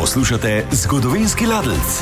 Poslušate Zgodovinski ladelc.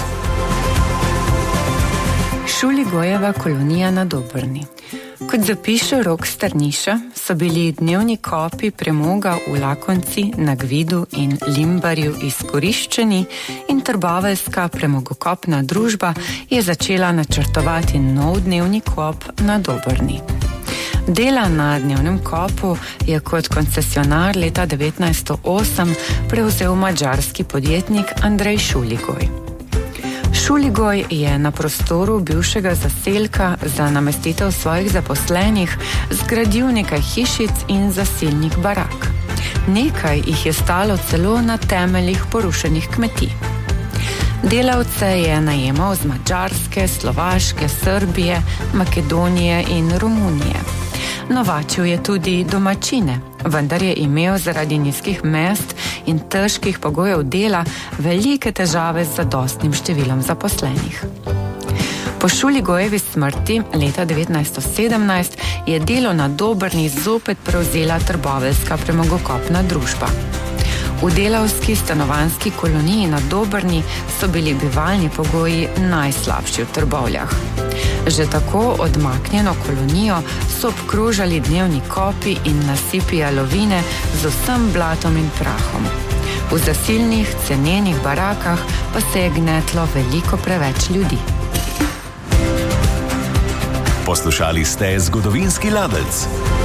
Šuligojeva kolonija na Dobrni. Kot zapiše Rok Strniša, so bili dnevni kopi premoga v Lakonci, na Gvidu in Limbarju izkoriščeni in trboveljska premogokopna družba je začela načrtovati nov dnevni kop na Dobrni. Dela na dnevnem kopu je kot koncesionar leta 1908 prevzel madžarski podjetnik Andrej Šuligoj. Šuligoj je na prostoru bivšega zaselka za namestitev svojih zaposlenih zgradil nekaj hišic in zaselnih barak. Nekaj jih je stalo celo na temeljih porušenih kmetij. Delavce je najemal z Madžarske, Slovaške, Srbije, Makedonije in Romunije. Novačil je tudi domačine, vendar je imel zaradi nizkih mest in težkih pogojev dela velike težave z zadostnim številom zaposlenih. Po Šuligojevi smrti leta 1917 je delo na Dobrni zopet prevzela trboveljska premogokopna družba. V delavski stanovanjski koloniji na Dobrni so bili bivalni pogoji najslabši v Trbovljah. Že tako odmaknjeno kolonijo so obkrožali dnevni kopi in nasipi jalovine z vsem blatom in prahom. V zasilnih, cenenih barakah pa se je gnetlo veliko preveč ljudi. Poslušali ste Zgodovinski ladelc.